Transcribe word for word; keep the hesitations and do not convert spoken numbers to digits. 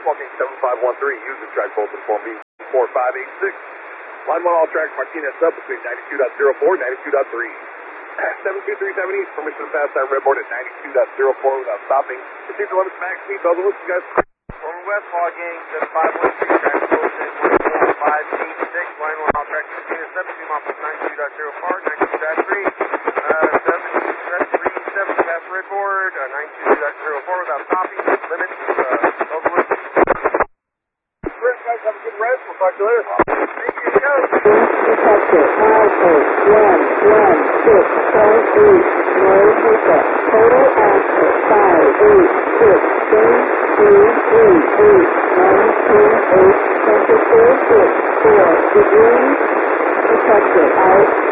Baseball game seven five one three. Use the track Bolton Form B four five eight six. Line one all tracks Martinez sub between ninety-two point oh four and ninety-two point three. seven two three seven East. Permission to pass that redboard at ninety-two point oh four without stopping. Receive the limits back speed. Bells and whistles, guys. Over West Ball game seven five one three. Track Bolton one four five eight six. Line one all tracks Martinez sub between miles ninety-two point oh four, ninety-two point three. Uh, seven three seven pass redboard, uh, ninety-two point oh four without stopping. Limits, uh, bells and whistles. Rest, guys. Have a good rest. We'll talk to you later. Thank you, go. Detector five eight one one six four eight. No pickup. Total answer five eight six three three three eight one two eight. Temperature six four degrees. Detector out.